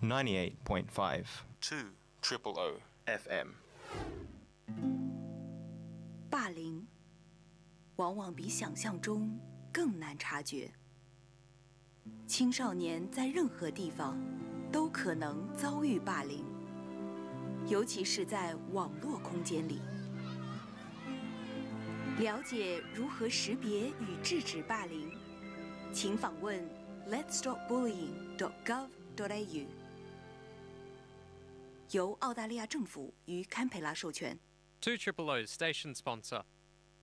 98.5 2 triple O FM。 霸凌往往比想象中更难察觉。青少年在任何地方都可能遭遇霸凌，尤其是在网络空间里。了解如何识别与制止霸凌，请访问 letsstopbullying.gov.au， 由澳大利亚政府与堪培拉授权。 2 Triple O's station sponsor.